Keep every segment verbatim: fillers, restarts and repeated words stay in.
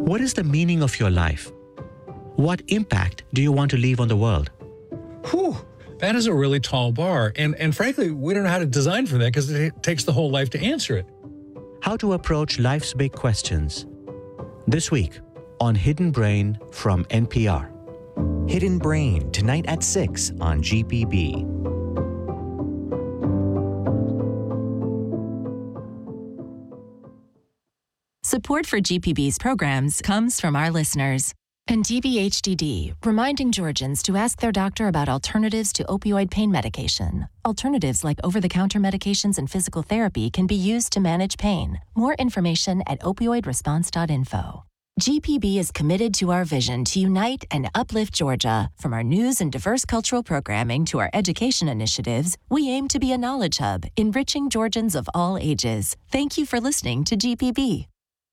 What is the meaning of your life? What impact do you want to leave on the world? Whew, that is a really tall bar. And, and frankly, we don't know how to design for that because it takes the whole life to answer it. How to approach life's big questions. This week on Hidden Brain from N P R. Hidden Brain, tonight at six on G P B. Support for G P B's programs comes from our listeners. And D B H D D, reminding Georgians to ask their doctor about alternatives to opioid pain medication. Alternatives like over-the-counter medications and physical therapy can be used to manage pain. More information at opioid response dot info. G P B is committed to our vision to unite and uplift Georgia. From our news and diverse cultural programming to our education initiatives, we aim to be a knowledge hub, enriching Georgians of all ages. Thank you for listening to G P B.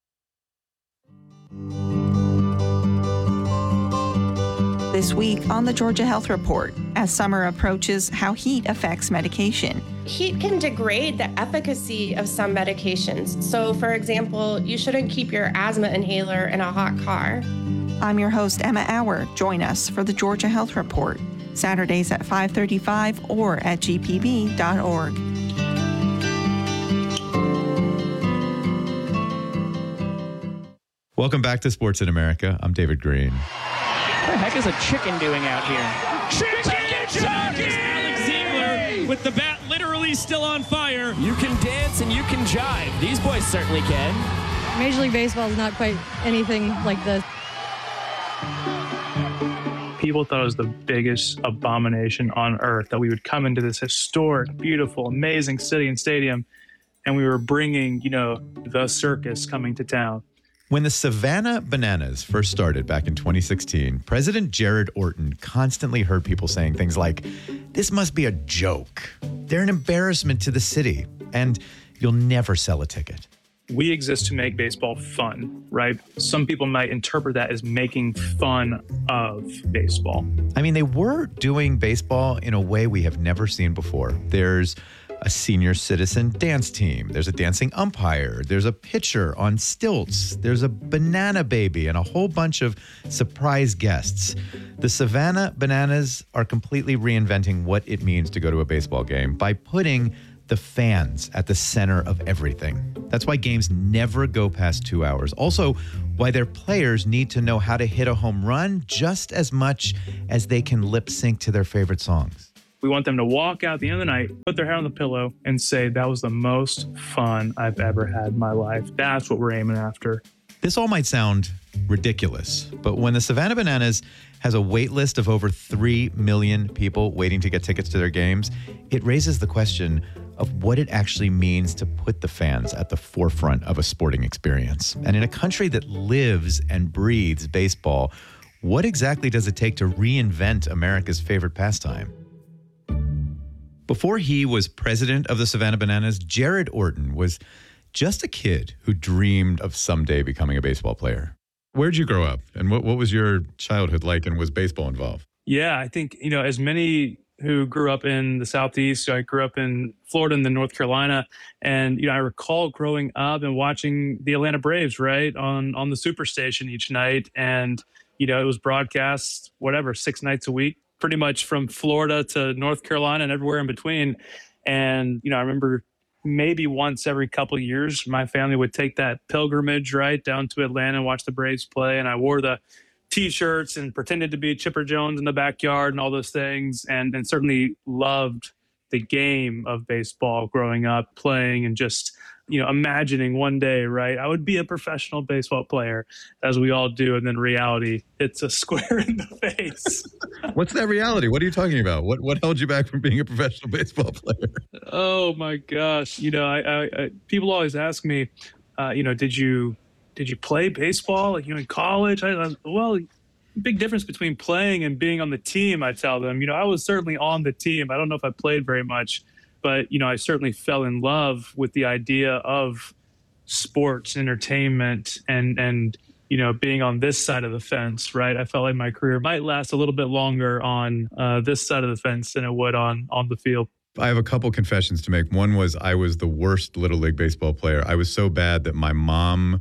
This week on the Georgia Health Report, as summer approaches, how heat affects medication. Heat can degrade the efficacy of some medications. So, for example, you shouldn't keep your asthma inhaler in a hot car. I'm your host, Emma Auer. Join us for the Georgia Health Report, Saturdays at five thirty-five or at g p b dot org. Welcome back to Sports in America. I'm David Green. What the heck is a chicken doing out here? Chicken, chicken jockey! Alex Ziegler with the bat literally still on fire. You can dance and you can jive. These boys certainly can. Major League Baseball is not quite anything like this. People thought it was the biggest abomination on earth that we would come into this historic, beautiful, amazing city and stadium, and we were bringing, you know, the circus coming to town. When the Savannah Bananas first started back in twenty sixteen, President Jared Orton constantly heard people saying things like, "This must be a joke. They're an embarrassment to the city, and you'll never sell a ticket." We exist to make baseball fun, right? Some people might interpret that as making fun of baseball. I mean, they were doing baseball in a way we have never seen before. There's a senior citizen dance team. There's a dancing umpire. There's a pitcher on stilts. There's a banana baby and a whole bunch of surprise guests. The Savannah Bananas are completely reinventing what it means to go to a baseball game by putting the fans at the center of everything. That's why games never go past two hours. Also, why their players need to know how to hit a home run just as much as they can lip sync to their favorite songs. We want them to walk out at the end of the night, put their head on the pillow, and say, that was the most fun I've ever had in my life. That's what we're aiming after. This all might sound ridiculous, but when the Savannah Bananas has a wait list of over three million people waiting to get tickets to their games, it raises the question of what it actually means to put the fans at the forefront of a sporting experience. And in a country that lives and breathes baseball, what exactly does it take to reinvent America's favorite pastime? Before he was president of the Savannah Bananas, Jared Orton was just a kid who dreamed of someday becoming a baseball player. Where'd you grow up? And what, what was your childhood like, and was baseball involved? Yeah, I think, you know, as many who grew up in the Southeast, I grew up in Florida and then North Carolina. And, you know, I recall growing up and watching the Atlanta Braves, right, on, on the Superstation each night. And, you know, it was broadcast, whatever, six nights a week, pretty much from Florida to North Carolina and everywhere in between. And, you know, I remember maybe once every couple of years, my family would take that pilgrimage, right, down to Atlanta and watch the Braves play. And I wore the T-shirts and pretended to be Chipper Jones in the backyard and all those things, and, and certainly loved the game of baseball growing up, playing and just, you know, imagining one day, right, I would be a professional baseball player, as we all do, and then reality hits a square in the face. What's that reality? What are you talking about? What what held you back from being a professional baseball player? Oh my gosh, you know, I, I, I people always ask me, uh, you know, did you did you play baseball, like, you know, in college? I, I well. Big difference between playing and being on the team, I tell them. You know, I was certainly on the team. I don't know if I played very much, but, you know, I certainly fell in love with the idea of sports, entertainment, and, and you know, being on this side of the fence, right? I felt like my career might last a little bit longer on uh, this side of the fence than it would on, on the field. I have a couple confessions to make. One was I was the worst Little League baseball player. I was so bad that my mom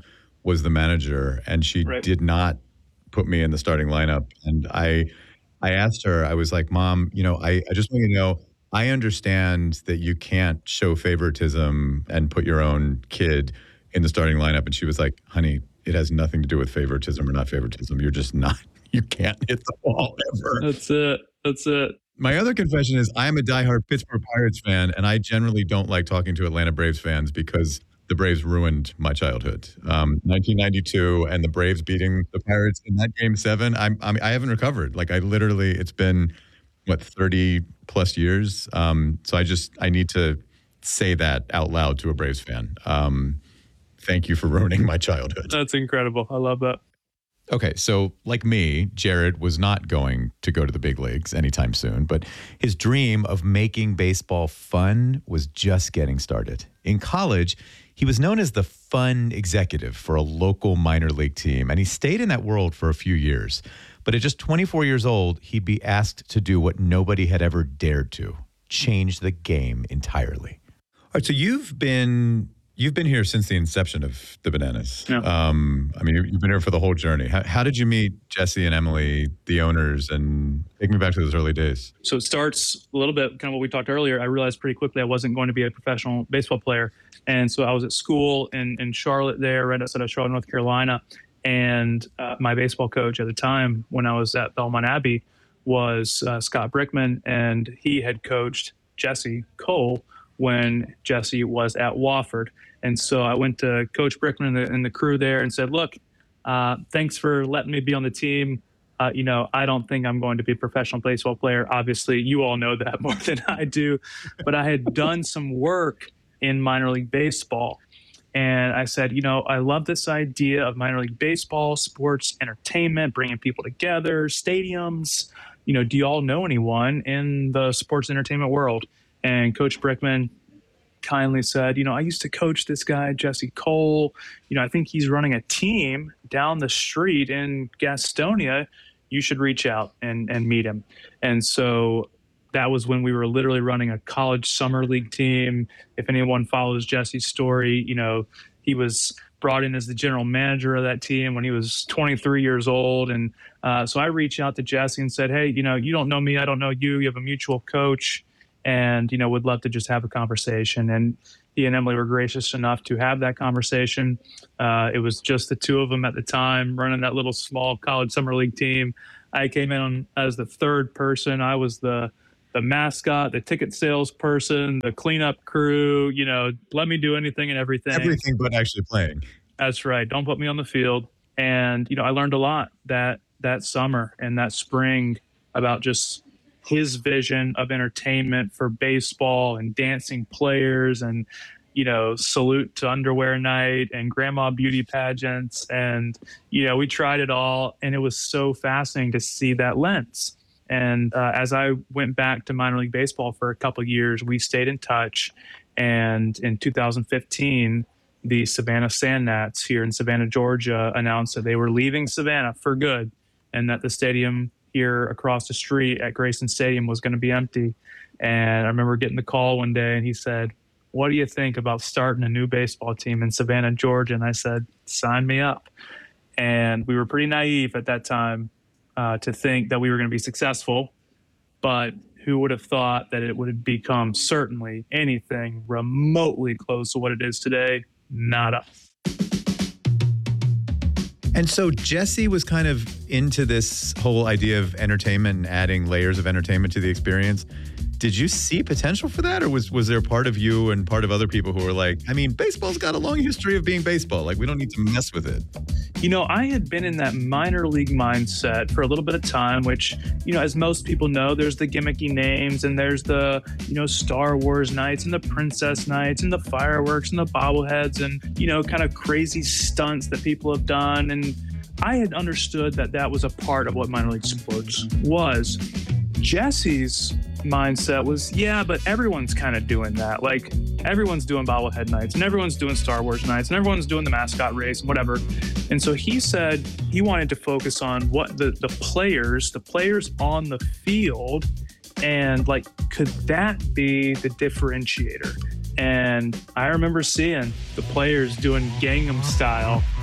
was the manager, and she Right. did not put me in the starting lineup. And I I asked her, I was like, Mom, you know, I, I just want you to know, I understand that you can't show favoritism and put your own kid in the starting lineup. And she was like, honey, it has nothing to do with favoritism or not favoritism. You're just not, you can't hit the ball ever. That's it. That's it. My other confession is I'm a diehard Pittsburgh Pirates fan, and I generally don't like talking to Atlanta Braves fans because the Braves ruined my childhood. Um, nineteen ninety-two and the Braves beating the Pirates in that game seven. I'm, I'm, I haven't recovered. Like I literally, it's been what, thirty plus years. Um, so I just, I need to say that out loud to a Braves fan. Um, thank you for ruining my childhood. That's incredible. I love that. Okay, so like me, Jared was not going to go to the big leagues anytime soon, but his dream of making baseball fun was just getting started. In college, he was known as the fun executive for a local minor league team, and he stayed in that world for a few years. But at just twenty-four years old, he'd be asked to do what nobody had ever dared to, change the game entirely. All right, so you've been... You've been here since the inception of the Bananas. Yeah. Um, I mean, you've been here for the whole journey. How, how did you meet Jesse and Emily, the owners, and take me back to those early days? So it starts a little bit kind of what we talked earlier. I realized pretty quickly I wasn't going to be a professional baseball player. And so I was at school in, in Charlotte there, right outside of Charlotte, North Carolina. And uh, my baseball coach at the time when I was at Belmont Abbey was uh, Scott Brickman, and he had coached Jesse Cole when Jesse was at Wofford. And so I went to Coach Brickman and the, and the crew there and said, look, uh, thanks for letting me be on the team. Uh, you know, I don't think I'm going to be a professional baseball player. Obviously, you all know that more than I do. But I had done some work in minor league baseball. And I said, you know, I love this idea of minor league baseball, sports entertainment, bringing people together, stadiums. You know, do you all know anyone in the sports entertainment world? And Coach Brickman kindly said, you know, I used to coach this guy, Jesse Cole. You know, I think he's running a team down the street in Gastonia. You should reach out and, and meet him. And so that was when we were literally running a college summer league team. If anyone follows Jesse's story, you know, he was brought in as the general manager of that team when he was twenty-three years old. And uh, so I reached out to Jesse and said, hey, you know, you don't know me. I don't know you. You have a mutual coach. And, you know, would love to just have a conversation. And he and Emily were gracious enough to have that conversation. Uh, it was just the two of them at the time running that little small college summer league team. I came in on, as the third person. I was the the mascot, the ticket salesperson, the cleanup crew, you know, let me do anything and everything. Everything but actually playing. That's right. Don't put me on the field. And, you know, I learned a lot that that summer and that spring about just his vision of entertainment for baseball and dancing players and, you know, salute to underwear night and grandma beauty pageants. And, you know, we tried it all. And it was so fascinating to see that lens. And uh, as I went back to minor league baseball for a couple of years, we stayed in touch. And in two thousand fifteen, the Savannah Sand Gnats here in Savannah, Georgia, announced that they were leaving Savannah for good and that the stadium here across the street at Grayson Stadium was going to be empty. And I remember getting the call one day and he said, what do you think about starting a new baseball team in Savannah, Georgia? And I said, sign me up. And we were pretty naive at that time uh, to think that we were going to be successful, but who would have thought that it would have become certainly anything remotely close to what it is today? Not us. And so Jesse was kind of into this whole idea of entertainment and adding layers of entertainment to the experience. Did you see potential for that? Or was, was there part of you and part of other people who were like, I mean, baseball's got a long history of being baseball. Like, we don't need to mess with it. You know, I had been in that minor league mindset for a little bit of time, which, you know, as most people know, there's the gimmicky names and there's the, you know, Star Wars nights and the princess nights and the fireworks and the bobbleheads and, you know, kind of crazy stunts that people have done. And I had understood that that was a part of what minor league sports was. Jesse's mindset was, yeah, but everyone's kind of doing that. Like, everyone's doing bobblehead nights and everyone's doing Star Wars nights and everyone's doing the mascot race and whatever. And so he said he wanted to focus on what the, the players, the players on the field, and like, could that be the differentiator? And I remember seeing the players doing Gangnam Style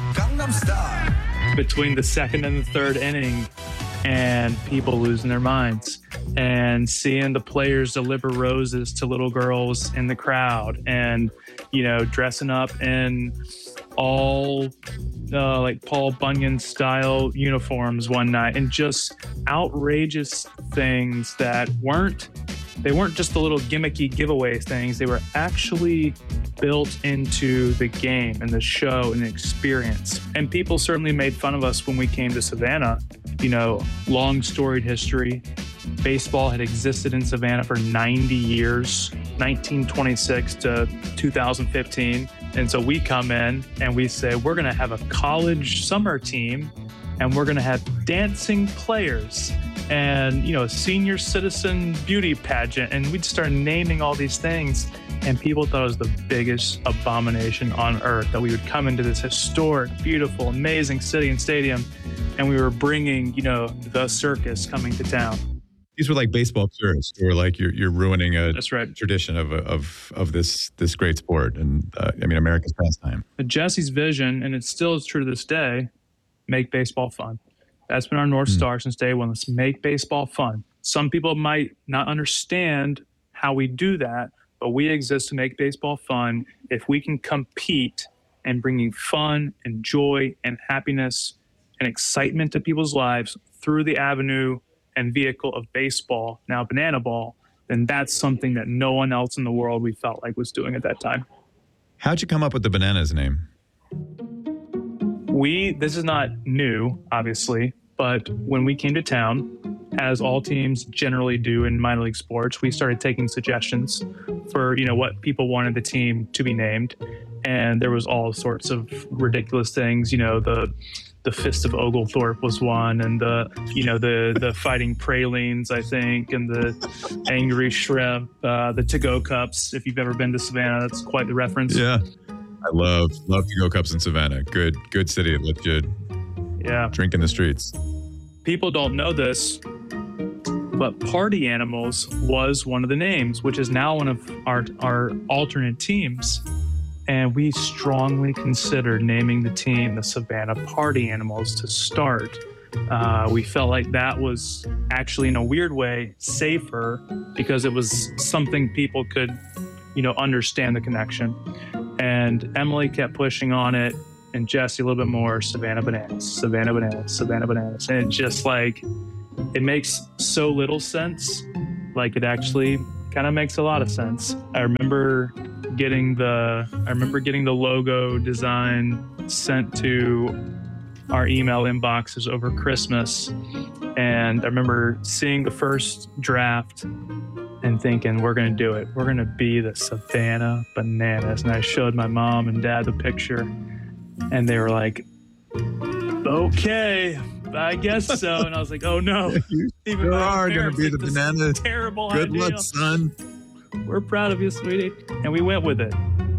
between the second and the third inning, and people losing their minds, and seeing the players deliver roses to little girls in the crowd, and, you know, dressing up in all uh, like Paul Bunyan style uniforms one night, and just outrageous things that weren't, they weren't just the little gimmicky giveaway things. They were actually built into the game and the show and the experience. And people certainly made fun of us when we came to Savannah. You know, long storied history. Baseball had existed in Savannah for ninety years, nineteen twenty-six to two thousand fifteen. And so we come in and we say, we're going to have a college summer team, and we're going to have dancing players and, you know, a senior citizen beauty pageant. And we'd start naming all these things. And people thought it was the biggest abomination on earth, that we would come into this historic, beautiful, amazing city and stadium, and we were bringing, you know, the circus coming to town. These were like baseball purists who were like, you're you're ruining a That's right. tradition of of of this this great sport, and uh, I mean America's pastime. But Jesse's vision, and it still is true to this day, make baseball fun. That's been our North mm. Star since day one. Let's make baseball fun. Some people might not understand how we do that, but we exist to make baseball fun. If we can compete in bringing fun and joy and happiness and excitement to people's lives through the avenue and vehicle of baseball, now banana ball, then that's something that no one else in the world we felt like was doing at that time. How'd you come up with the Bananas name? We, this is not new, obviously, but when we came to town, as all teams generally do in minor league sports, we started taking suggestions for, you know, what people wanted the team to be named. And there was all sorts of ridiculous things, you know, the the Fist of Oglethorpe was one, and the, you know, the the Fighting Pralines, I think, and the Angry Shrimp, uh, the To-Go Cups. If you've ever been to Savannah, that's quite the reference. Yeah. I love, love To-Go Cups in Savannah. Good, good city. It lets you yeah. drink in the streets. People don't know this, but Party Animals was one of the names, which is now one of our, our alternate teams. And we strongly considered naming the team the Savannah Party Animals to start. Uh, we felt like that was actually, in a weird way, safer, because it was something people could, you know, understand the connection. And Emily kept pushing on it, and Jesse a little bit more, Savannah Bananas, Savannah Bananas, Savannah Bananas. And it just like, it makes so little sense, like it actually kind of makes a lot of sense. I remember getting the, I remember getting the logo design sent to our email inboxes over Christmas. And I remember seeing the first draft and thinking, we're going to do it. We're going to be the Savannah Bananas. And I showed my mom and dad the picture, and they were like, okay, I guess so. And I was like, oh no. You Even sure my are going parents, to be like, the this Bananas. Terrible Good idea. luck, son. We're proud of you, sweetie. And we went with it.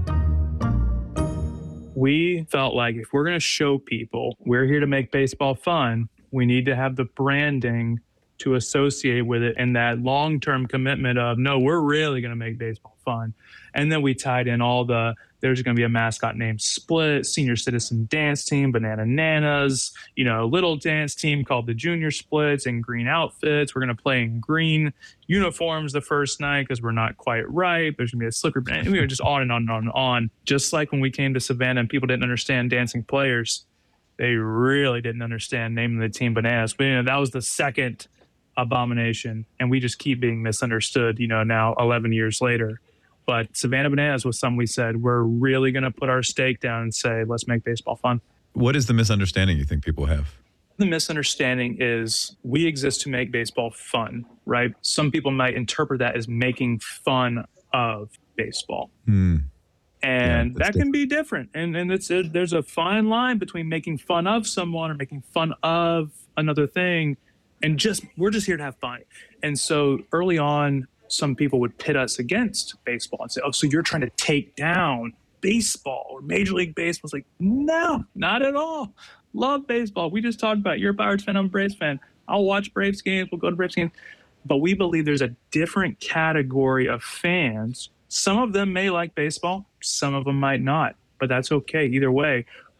We felt like if we're going to show people we're here to make baseball fun, we need to have the branding to associate with it, and that long-term commitment of, no, we're really going to make baseball fun. And then we tied in all the, there's going to be a mascot named Split, senior citizen dance team, Banana Nanas, you know, little dance team called the Junior Splits, and green outfits. We're going to play in green uniforms the first night because we're not quite right. There's going to be a slicker. And we were just on and on and on and on. Just like when we came to Savannah and people didn't understand dancing players, they really didn't understand naming the team Bananas. But, you know, that was the second abomination, and we just keep being misunderstood, you know, now eleven years later. But Savannah Bananas was something we said, we're really going to put our stake down and say, let's make baseball fun. What is the misunderstanding you think people have? The misunderstanding is we exist to make baseball fun, right? Some people might interpret that as making fun of baseball. Hmm. And Yeah, that can be different. And and it's a, there's a fine line between making fun of someone or making fun of another thing. And just, we're just here to have fun. And so early on, some people would pit us against baseball and say, oh, so you're trying to take down baseball or Major League Baseball. It's like, no, not at all. Love baseball. We just talked about it. You're a Pirates fan, I'm a Braves fan. I'll watch Braves games. We'll go to Braves games. But we believe there's a different category of fans. Some of them may like baseball. Some of them might not. But that's okay. Either way,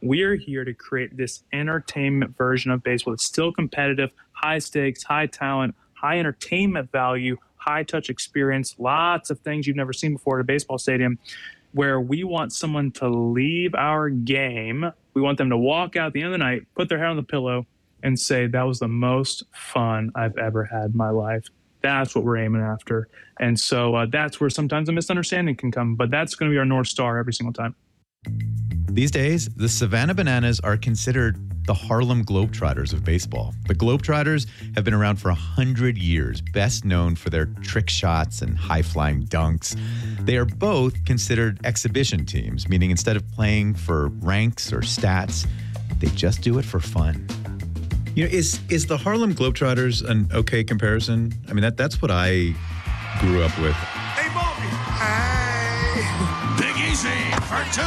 We're here to create this entertainment version of baseball that's still competitive, high stakes, high talent, high entertainment value, high touch experience, lots of things you've never seen before at a baseball stadium, where we want someone to leave our game. We want them to walk out at the end of the night, put their head on the pillow, and say, that was the most fun I've ever had in my life. That's what we're aiming after. And so uh, that's where sometimes a misunderstanding can come, but that's going to be our North Star every single time. These days, the Savannah Bananas are considered the Harlem Globetrotters of baseball. The Globetrotters have been around for one hundred years, best known for their trick shots and high-flying dunks. They are both considered exhibition teams, meaning instead of playing for ranks or stats, they just do it for fun. You know, is is the Harlem Globetrotters an okay comparison? I mean, that that's what I grew up with. Hey, Bobby. Hey. Big Easy for two.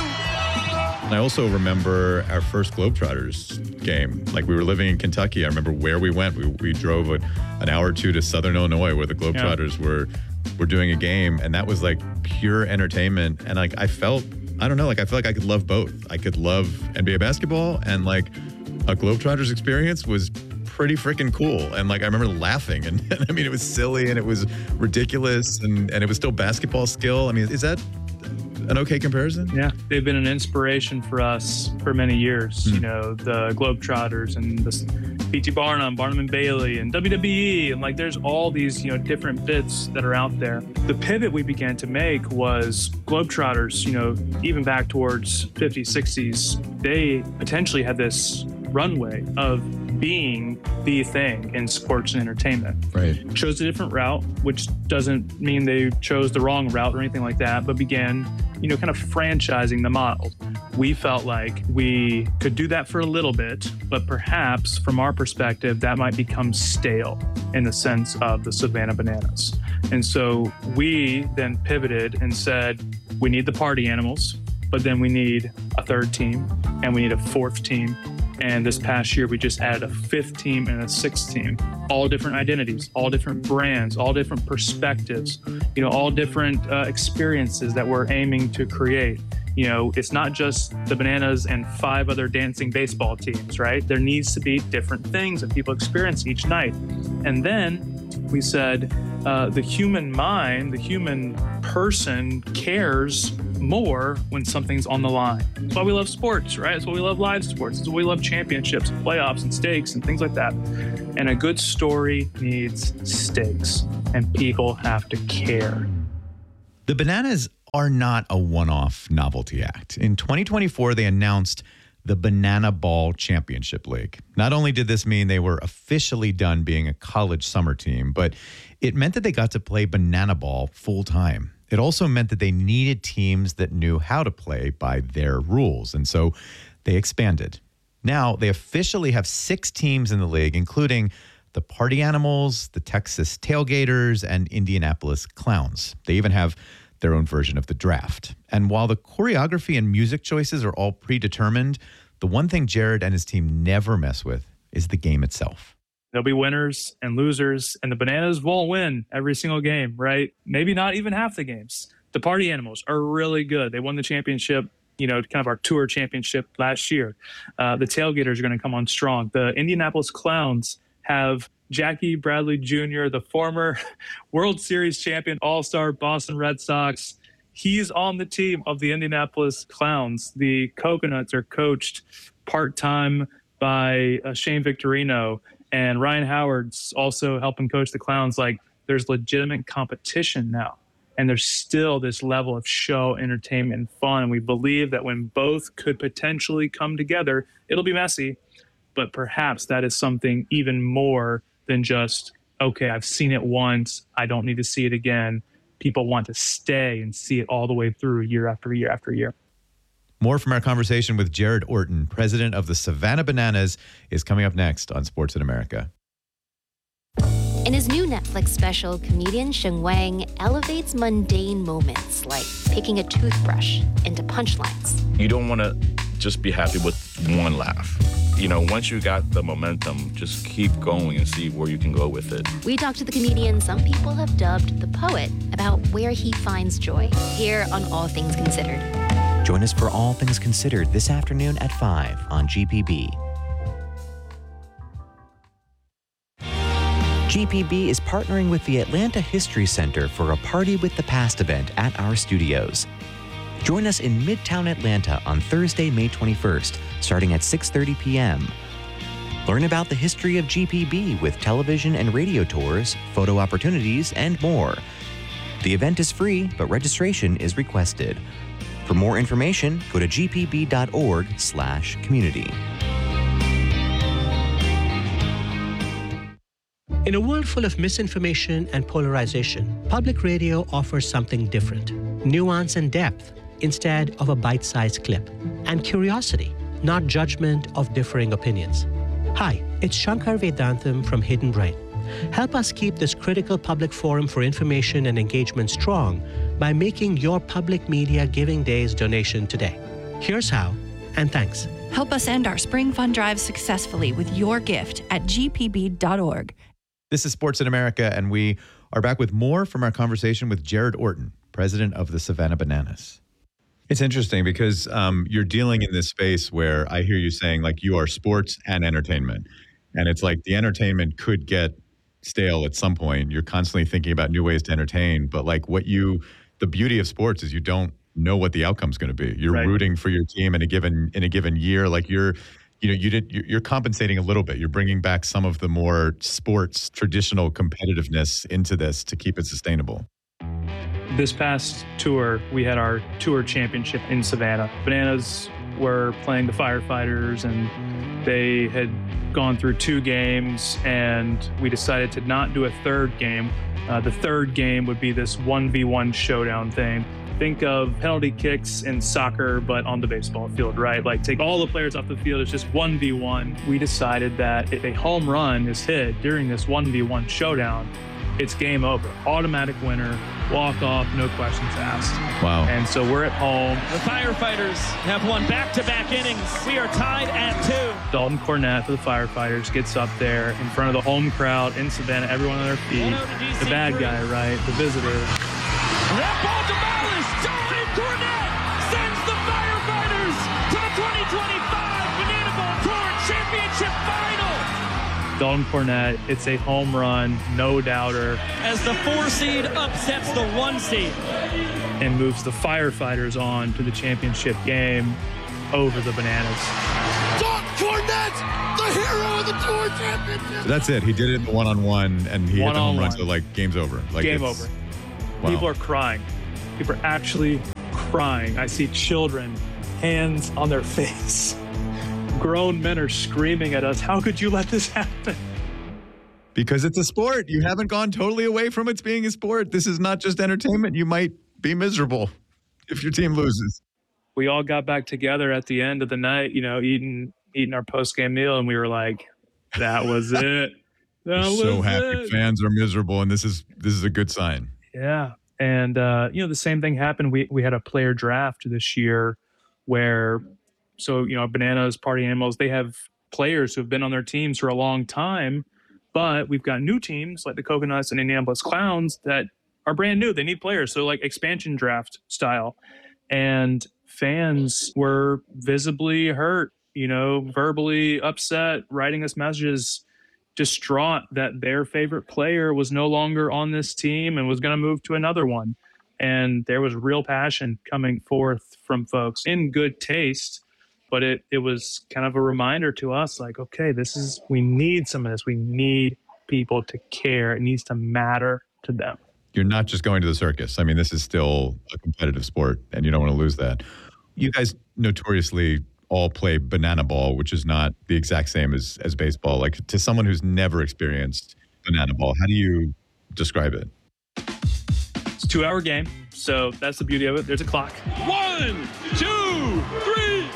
I also remember our first Globetrotters game. Like, we were living in Kentucky. I remember where we went. We, we drove a, an hour or two to Southern Illinois where the Globetrotters yeah. were were doing a game, and that was like pure entertainment. And like, I felt, I don't know, like I felt like I could love both. I could love N B A basketball, and like a Globetrotters experience was pretty freaking cool. And like, I remember laughing, and, and I mean, it was silly and it was ridiculous, and, and it was still basketball skill. I mean, is that an okay comparison? Yeah, they've been an inspiration for us for many years. Mm. You know, the Globetrotters and the P T Barnum, Barnum and Bailey, and W W E, and like there's all these, you know, different bits that are out there. The pivot we began to make was Globetrotters, you know, even back towards fifties, sixties, they potentially had this runway of being the thing in sports and entertainment. Right. Chose a different route, which doesn't mean they chose the wrong route or anything like that, but began, you know, kind of franchising the model. We felt like we could do that for a little bit, but perhaps from our perspective, that might become stale in the sense of the Savannah Bananas. And so we then pivoted and said, we need the party animals, but then we need a third team and we need a fourth team. And this past year, we just added a fifth team and a sixth team, all different identities, all different brands, all different perspectives, you know, all different uh, experiences that we're aiming to create. You know, it's not just the Bananas and five other dancing baseball teams, right? There needs to be different things that people experience each night. And then we said, uh, the human mind, the human person cares more when something's on the line. That's why we love sports, right? That's why we love live sports. That's why we love championships and playoffs and stakes and things like that. And a good story needs stakes, and people have to care. The Bananas are not a one-off novelty act. In twenty twenty-four, they announced the Banana Ball Championship League. Not only did this mean they were officially done being a college summer team, but it meant that they got to play banana ball full-time. It also meant that they needed teams that knew how to play by their rules, and so they expanded. Now, they officially have six teams in the league, including the Party Animals, the Texas Tailgaters, and Indianapolis Clowns. They even have their own version of the draft. And while the choreography and music choices are all predetermined, the one thing Jared and his team never mess with is the game itself. There'll be winners and losers, and the Bananas won't win every single game, right? Maybe not even half the games. The Party Animals are really good. They won the championship, you know, kind of our tour championship last year. Uh, the Tailgaters are going to come on strong. The Indianapolis Clowns have Jackie Bradley Junior, the former World Series champion, all-star Boston Red Sox. He's on the team of the Indianapolis Clowns. The Coconuts are coached part-time by uh, Shane Victorino, and Ryan Howard's also helping coach the Clowns. Like, there's legitimate competition now, and there's still this level of show, entertainment, and fun. And we believe that when both could potentially come together, it'll be messy, but perhaps that is something even more than just, okay, I've seen it once, I don't need to see it again. People want to stay and see it all the way through year after year after year. More from our conversation with Jared Orton, president of the Savannah Bananas, is coming up next on Sports in America. In his new Netflix special, comedian Sheng Wang elevates mundane moments like picking a toothbrush into punchlines. You don't want to just be happy with one laugh. You know, once you got the momentum, just keep going and see where you can go with it. We talked to the comedian some people have dubbed the poet about where he finds joy, here on All Things Considered. Join us for All Things Considered this afternoon at five on G P B. G P B is partnering with the Atlanta History Center for a Party with the Past event at our studios. Join us in Midtown Atlanta on Thursday, May twenty-first, starting at six thirty p.m. Learn about the history of G P B with television and radio tours, photo opportunities, and more. The event is free, but registration is requested. For more information, go to g p b dot org slash community. In a world full of misinformation and polarization, public radio offers something different. Nuance and depth instead of a bite-sized clip. And curiosity, not judgment of differing opinions. Hi, it's Shankar Vedantam from Hidden Brain. Help us keep this critical public forum for information and engagement strong by making your Public Media Giving Days donation today. Here's how, and thanks. Help us end our spring fund drive successfully with your gift at g p b dot org. This is Sports in America, and we are back with more from our conversation with Jared Orton, president of the Savannah Bananas. It's interesting because um, you're dealing in this space where I hear you saying, like, you are sports and entertainment. And it's like the entertainment could get stale at some point. You're constantly thinking about new ways to entertain. But, like, what you, the beauty of sports is you don't know what the outcome's going to be. You're right. Rooting for your team in a given in a given year. Like, you're, you know, you did, you're compensating a little bit. You're bringing back some of the more sports traditional competitiveness into this to keep it sustainable. This past tour, we had our tour championship in Savannah. Bananas were playing the Firefighters, and they had gone through two games, and we decided to not do a third game. Uh, the third game would be this one v one showdown thing. Think of penalty kicks in soccer, but on the baseball field, right? Like, take all the players off the field. It's just one v one. We decided that if a home run is hit during this one v one showdown, it's game over. Automatic winner, walk off, no questions asked. Wow. And so we're at home. The Firefighters have won back-to-back innings. We are tied at two. Dalton Cornett for the Firefighters gets up there in front of the home crowd in Savannah, everyone on their feet. The bad guy, right? The visitor. That ball demolished. Dalton Cornett sends the Firefighters to the twenty twenty-five Banana Bowl Tour Championship Final. Dalton Cornett, it's a home run, no doubter. As the four seed upsets the one seed. And moves the Firefighters on to the championship game over the Bananas. Dalton Cornett, the hero of the tour championship. That's it. He did it in the one-on-one, and he hit the home run, so, like, game's over. Like, Game over. Wow. People are crying. People are actually crying. I see children, hands on their face. Grown men are screaming at us. How could you let this happen? Because it's a sport. You haven't gone totally away from it being a sport. This is not just entertainment. You might be miserable if your team loses. We all got back together at the end of the night, you know, eating eating our post-game meal, and we were like, that was it. That was so happy it. Fans are miserable, and this is this is a good sign. Yeah. And, uh, you know, the same thing happened. We, we had a player draft this year where – so, you know, Bananas, Party Animals, they have players who have been on their teams for a long time, but we've got new teams like the Coconuts and Indianapolis Clowns that are brand new. They need players. So, like, expansion draft style. And fans were visibly hurt, you know, verbally upset, writing us messages, distraught that their favorite player was no longer on this team and was going to move to another one. And there was real passion coming forth from folks in good taste. But it, it was kind of a reminder to us, like, okay, this is, we need some of this. We need people to care. It needs to matter to them. You're not just going to the circus. I mean, this is still a competitive sport, and you don't want to lose that. You guys notoriously all play banana ball, which is not the exact same as, as baseball. Like, to someone who's never experienced banana ball, how do you describe it? It's a two-hour game, so that's the beauty of it. There's a clock. One, two, three.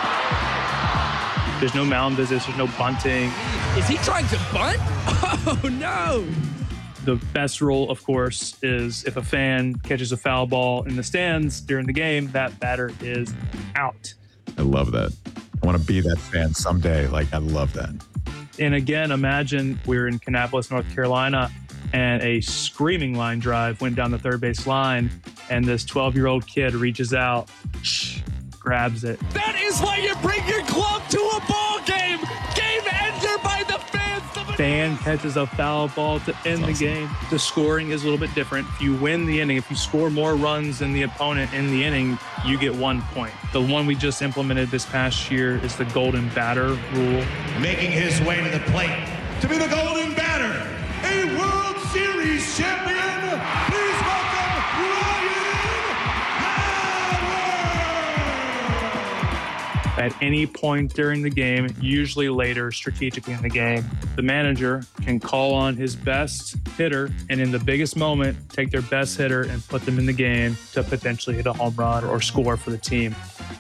There's no mound visits. There's no bunting. Is he trying to bunt? Oh, no. The best rule, of course, is if a fan catches a foul ball in the stands during the game, that batter is out. I love that. I want to be that fan someday. Like, I love that. And again, imagine we're in Kannapolis, North Carolina, and a screaming line drive went down the third base line, and this twelve-year-old kid reaches out grabs it. That is why you bring your glove to a ball game. Game ender by the fans. Fan catches a foul ball to end the game. The scoring is a little bit different. If you win the inning, if you score more runs than the opponent in the inning, you get one point. The one we just implemented this past year is the golden batter rule. Making his way to the plate to be the golden batter, a World Series champion. Please welcome Ryan Howard. At any point during the game, usually later, strategically in the game, the manager can call on his best hitter and in the biggest moment, take their best hitter and put them in the game to potentially hit a home run or score for the team.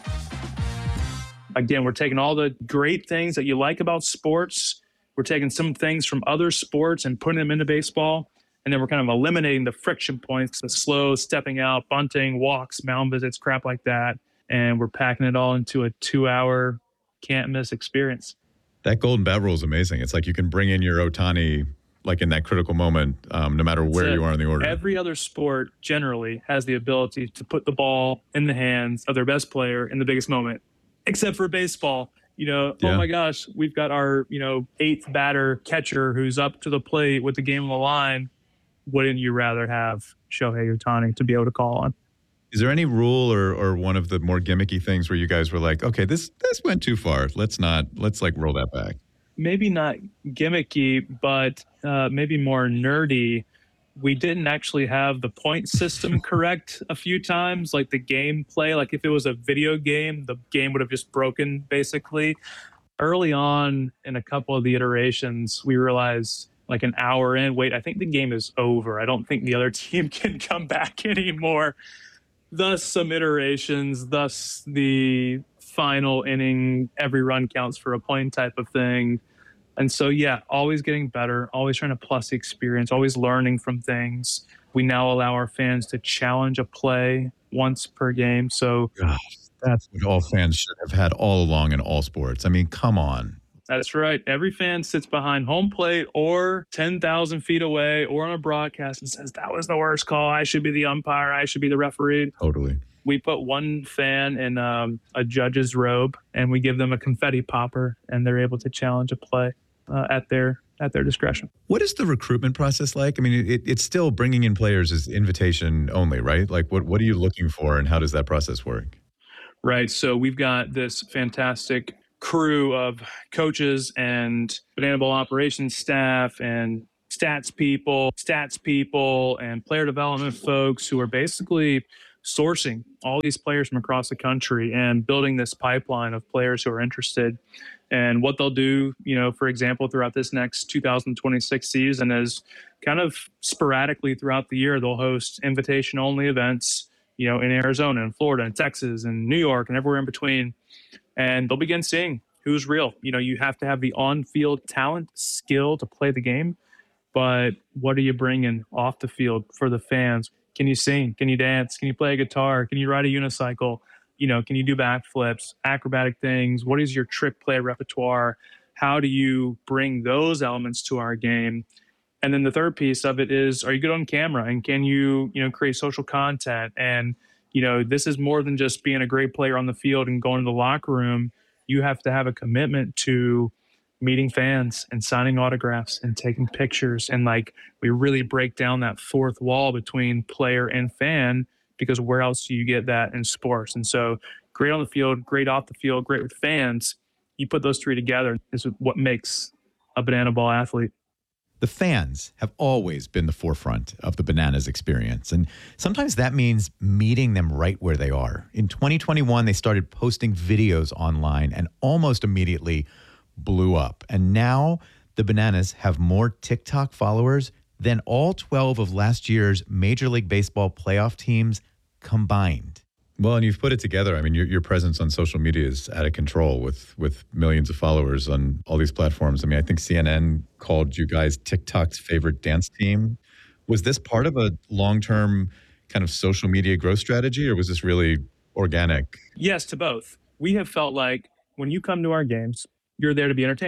Again, we're taking all the great things that you like about sports. We're taking some things from other sports and putting them into baseball. And then we're kind of eliminating the friction points, the slow stepping out, bunting, walks, mound visits, crap like that. And we're packing it all into a two-hour can't-miss experience. That golden bat rule is amazing. It's like you can bring in your Ohtani like in that critical moment, um, no matter where So you are in the order. Every other sport generally has the ability to put the ball in the hands of their best player in the biggest moment, except for baseball. You know, Yeah. oh my gosh, we've got our, you know, eighth batter catcher who's up to the plate with the game on the line. Wouldn't you rather have Shohei Ohtani to be able to call on? Is there any rule or, or one of the more gimmicky things where you guys were like, okay, this this went too far. Let's not, let's like roll that back. Maybe not gimmicky, but uh, maybe more nerdy. We didn't actually have the point system correct a few times, like the gameplay. Like if it was a video game, the game would have just broken basically. Early on in a couple of the iterations, we realized like an hour in, wait, I think the game is over. I don't think the other team can come back anymore. Thus some iterations, thus the final inning, every run counts for a point type of thing. And so, yeah, always getting better, always trying to plus the experience, always learning from things. We now allow our fans to challenge a play once per game. So Gosh, that's what all fans should have had all along in all sports. I mean, come on. that's right. Every fan sits behind home plate or ten thousand feet away or on a broadcast and says, that was the worst call. I should be the umpire. I should be the referee. Totally. We put one fan in um, a judge's robe and we give them a confetti popper and they're able to challenge a play uh, at their at their discretion. What is the recruitment process like? I mean, it, it's still bringing in players is invitation only, right? Like what, what are you looking for and how does that process work? Right. So we've got this fantastic crew of coaches and Banana Bowl operations staff and stats people, stats people, and player development folks who are basically sourcing all these players from across the country and building this pipeline of players who are interested. And what they'll do, you know, for example, throughout this next two thousand twenty-six season is kind of sporadically throughout the year, they'll host invitation-only events, you know, in Arizona and Florida and Texas and New York and everywhere in between. And they'll begin seeing who's real. You know, you have to have the on-field talent, skill to play the game, but what are you bringing off the field for the fans? Can you sing? Can you dance? Can you play a guitar? Can you ride a unicycle? You know, can you do backflips, acrobatic things? What is your trick play repertoire? How do you bring those elements to our game? And then the third piece of it is, are you good on camera? And can you, you know, create social content? And, you know, this is more than just being a great player on the field and going to the locker room. You have to have a commitment to meeting fans and signing autographs and taking pictures. And like, we really break down that fourth wall between player and fan, because where else do you get that in sports? And so great on the field, great off the field, great with fans. You put those three together is what makes a Banana Ball athlete. The fans have always been the forefront of the Bananas experience. And sometimes that means meeting them right where they are. In twenty twenty-one, they started posting videos online and almost immediately blew up. And now the Bananas have more TikTok followers than all twelve of last year's Major League Baseball playoff teams combined. Well, and you've put it together. I mean, your, your presence on social media is out of control with, with millions of followers on all these platforms. I mean, I think C N N called you guys TikTok's favorite dance team. Was this part of a long-term kind of social media growth strategy, or was this really organic? Yes, to both. We have felt like when you come to our games, you're there to be entertained.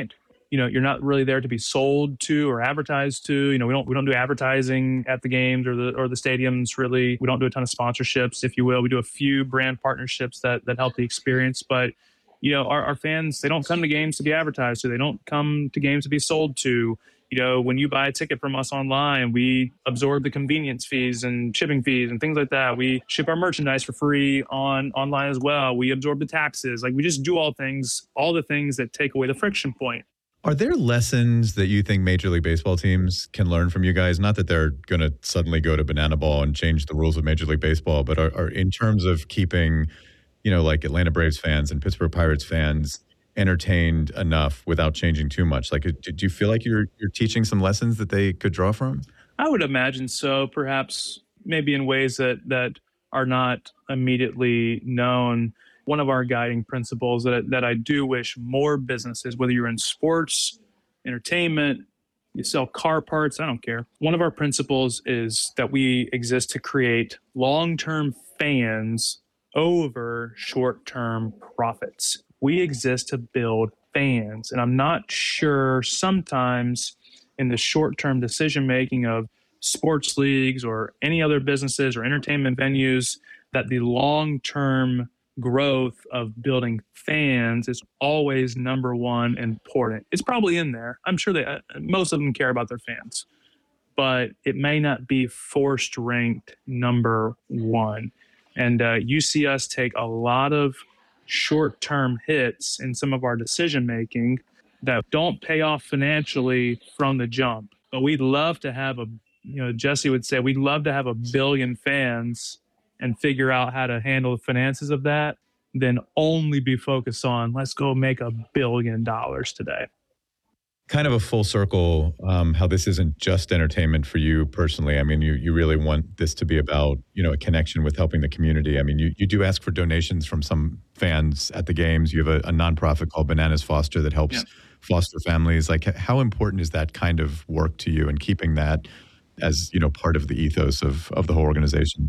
you know, you're not really there to be sold to or advertised to. You know, we don't we don't do advertising at the games or the or the stadiums. Really, we don't do a ton of sponsorships, if you will. We do a few brand partnerships that that help the experience, but you know, our, our fans, they don't come to games to be advertised to. They don't come to games to be sold to. You know, when you buy a ticket from us online, we absorb the convenience fees and shipping fees and things like that. We ship our merchandise for free on online as well. We absorb the taxes. Like, we just do all things, all the things that take away the friction point. Are there lessons that you think Major League Baseball teams can learn from you guys? Not that they're going to suddenly go to banana ball and change the rules of Major League Baseball, but are, are in terms of keeping, you know, like Atlanta Braves fans and Pittsburgh Pirates fans entertained enough without changing too much? Like, do you feel like you're you're teaching some lessons that they could draw from? I would imagine so, perhaps maybe in ways that that are not immediately known. One of our guiding principles that, that I do wish more businesses, whether you're in sports, entertainment, you sell car parts, I don't care. One of our principles is that we exist to create long-term fans over short-term profits. We exist to build fans. And I'm not sure sometimes in the short-term decision-making of sports leagues or any other businesses or entertainment venues that the long-term growth of building fans is always number one important. It's probably in there. I'm sure they, most of them care about their fans, but it may not be forced ranked number one. And uh, you see us take a lot of short-term hits in some of our decision-making that don't pay off financially from the jump. But we'd love to have a, you know, Jesse would say, we'd love to have a billion fans and figure out how to handle the finances of that, then only be focused on, let's go make a billion dollars today. Kind of a full circle, um, how this isn't just entertainment for you personally. I mean, you you really want this to be about, you know, a connection with helping the community. I mean, you, you do ask for donations from some fans at the games. You have a, a nonprofit called Bananas Foster that helps yeah. foster families. Like, how important is that kind of work to you and keeping that as, you know, part of the ethos of, of the whole organization?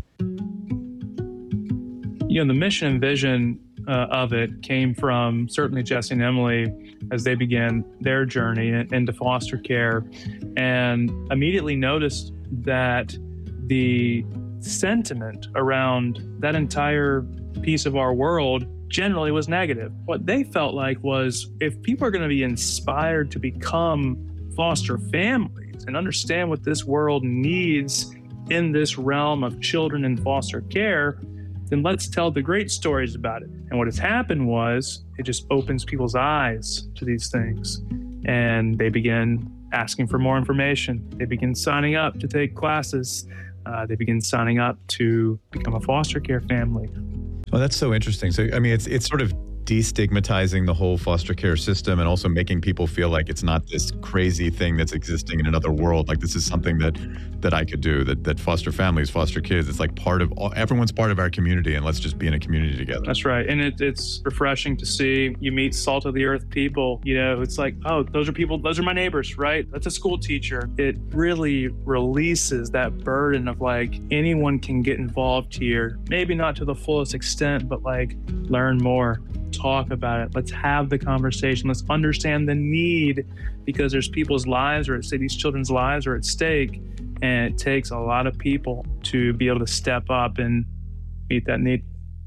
You know, the mission and vision uh, of it came from certainly Jesse and Emily as they began their journey into foster care, and immediately noticed that the sentiment around that entire piece of our world generally was negative. What they felt like was, if people are going to be inspired to become foster families and understand what this world needs in this realm of children in foster care, then let's tell the great stories about it. And what has happened was, it just opens people's eyes to these things. And they begin asking for more information. They begin signing up to take classes. Uh, they begin signing up to become a foster care family. Oh, that's so interesting. So, I mean, it's it's sort of destigmatizing the whole foster care system and also making people feel like it's not this crazy thing that's existing in another world. Like, this is something that that I could do, that that foster families, foster kids, it's like part of, everyone's part of our community, and let's just be in a community together. That's right. And it, it's refreshing to see. You meet salt of the earth people, you know, it's like, oh, those are people, those are my neighbors, right? That's a school teacher. It really releases that burden of like, anyone can get involved here. Maybe not to the fullest extent, but like, learn more. Talk about it. Let's have the conversation. Let's understand the need, because there's people's lives, or at say these children's lives are at stake, and it takes a lot of people to be able to step up and meet that need.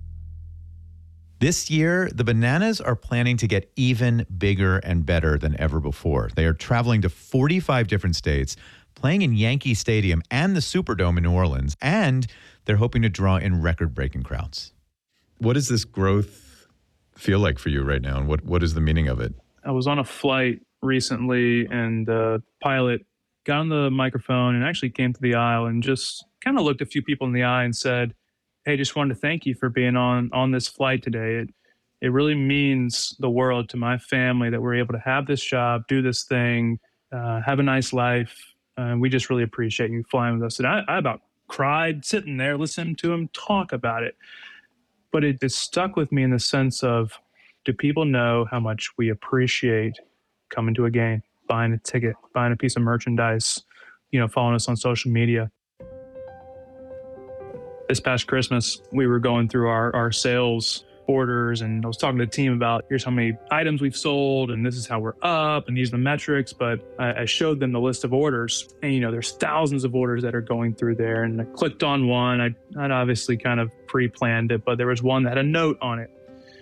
This year, the Bananas are planning to get even bigger and better than ever before. They are traveling to forty-five different states, playing in Yankee Stadium and the Superdome in New Orleans, and they're hoping to draw in record-breaking crowds. What does this growth feel like for you right now, and what what is the meaning of it? I was on a flight recently, and the pilot got on the microphone and actually came to the aisle and just kind of looked a few people in the eye and said, "Hey, just wanted to thank you for being on on this flight today. It it really means the world to my family that we're able to have this job, do this thing, uh, have a nice life. Uh, we just really appreciate you flying with us." And I, I about cried sitting there listening to him talk about it. But it, it stuck with me in the sense of, do people know how much we appreciate coming to a game, buying a ticket, buying a piece of merchandise, you know, following us on social media? This past Christmas, we were going through our, our sales orders, and I was talking to the team about here's how many items we've sold, and this is how we're up, and these are the metrics. But I, I showed them the list of orders, and you know, there's thousands of orders that are going through there. And I clicked on one. I, I'd obviously kind of pre-planned it, but there was one that had a note on it,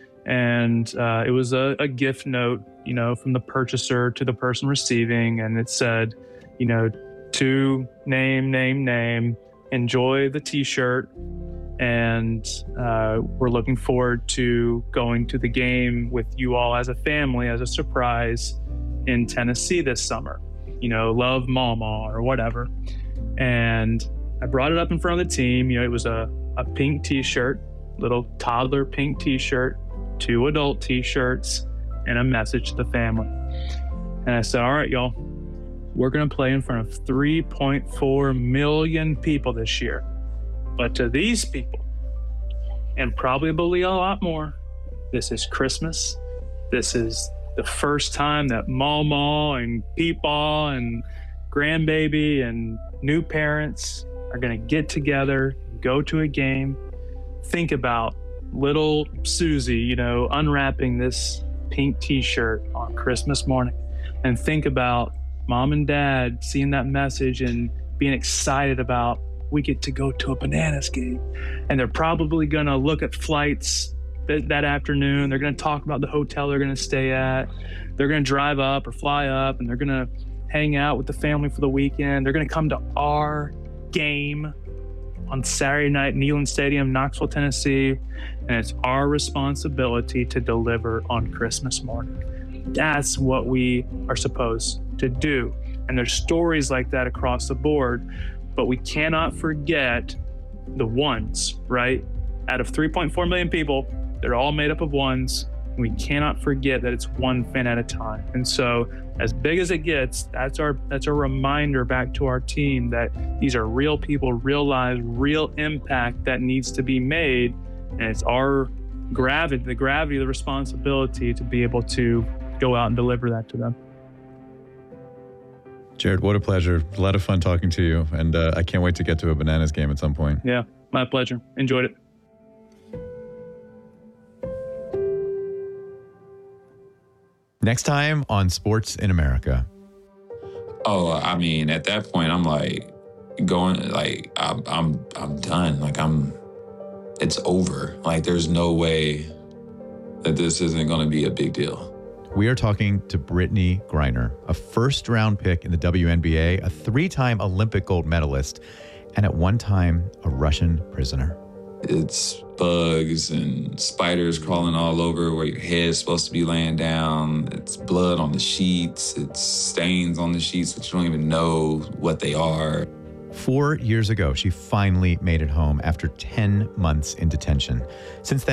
and uh, it was a, a gift note, you know, from the purchaser to the person receiving, and it said, you know, to name, name, name, enjoy the T-shirt. And uh, we're looking forward to going to the game with you all as a family, as a surprise in Tennessee this summer. You know, love Mama or whatever. And I brought it up in front of the team. You know, it was a, a pink T-shirt, little toddler pink T-shirt, two adult T-shirts, and a message to the family. And I said, all right, y'all, we're going to play in front of three point four million people this year. But to these people, and probably a lot more, this is Christmas. This is the first time that Mama and Peepaw and grandbaby and new parents are going to get together, go to a game. Think about little Susie, you know, unwrapping this pink T-shirt on Christmas morning. And think about Mom and Dad seeing that message and being excited about we get to go to a Bananas game. And they're probably going to look at flights th- that afternoon. They're going to talk about the hotel they're going to stay at. They're going to drive up or fly up, and they're going to hang out with the family for the weekend. They're going to come to our game on Saturday night, Neyland Stadium, Knoxville, Tennessee. And it's our responsibility to deliver on Christmas morning. That's what we are supposed to do. And there's stories like that across the board. But we cannot forget the ones, right? Out of three point four million people, they're all made up of ones. We cannot forget that it's one fan at a time. And so as big as it gets, that's our that's a reminder back to our team that these are real people, real lives, real impact that needs to be made. And it's our gravity, the gravity of the responsibility to be able to go out and deliver that to them. Jared, what a pleasure. A lot of fun talking to you. And uh, I can't wait to get to a Bananas game at some point. Yeah, my pleasure. Enjoyed it. Next time on Sports in America. Oh, I mean, at that point, I'm like going, like, I'm, I'm, I'm done. Like, I'm, it's over. Like, there's no way that this isn't going to be a big deal. We are talking to Brittney Griner, a first-round pick in the W N B A, a three-time Olympic gold medalist, and at one time, a Russian prisoner. It's bugs and spiders crawling all over where your head's supposed to be laying down. It's blood on the sheets. It's stains on the sheets, but you don't even know what they are. Four years ago, she finally made it home after ten months in detention. Since then,